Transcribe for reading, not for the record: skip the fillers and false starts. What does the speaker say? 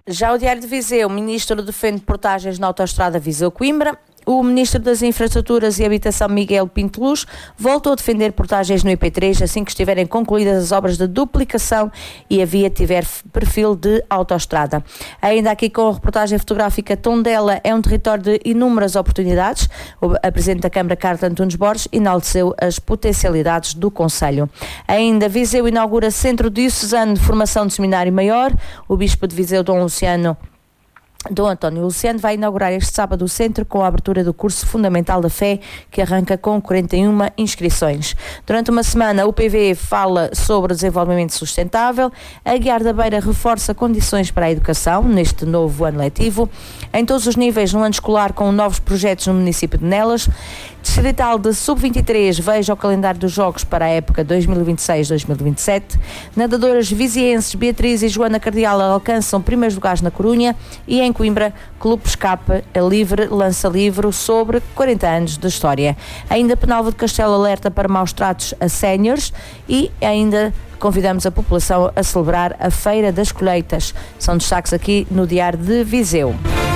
Já o Diário de Viseu, o Ministro defende portagens na autoestrada Viseu-Coimbra. O Ministro das Infraestruturas e Habitação, Miguel Pinto Luz, voltou a defender portagens no IP3 assim que estiverem concluídas as obras de duplicação e a via tiver perfil de autoestrada. Ainda aqui com a reportagem fotográfica, Tondela é um território de inúmeras oportunidades. A Presidente da Câmara, Carla Antunes Borges, enalteceu as potencialidades do concelho. Ainda Viseu inaugura Centro Diocesano de Formação de Seminário Maior. O Bispo de Viseu, Dom António Luciano, vai inaugurar este sábado o centro com a abertura do curso Fundamental da Fé, que arranca com 41 inscrições. Durante uma semana, o PV fala sobre desenvolvimento sustentável. A Guiar da Beira reforça condições para a educação neste novo ano letivo, em todos os níveis no ano escolar, com novos projetos no município de Nelas. Distrital de Sub-23 veja o calendário dos jogos para a época 2026-2027. Nadadoras vizienses Beatriz e Joana Cardial alcançam primeiros lugares na Corunha. E em Coimbra, Clube Escape Livre lança livro sobre 40 anos de história. Ainda Penalva de Castelo alerta para maus tratos a séniores e ainda convidamos a população a celebrar a Feira das Colheitas. São destaques aqui no Diário de Viseu.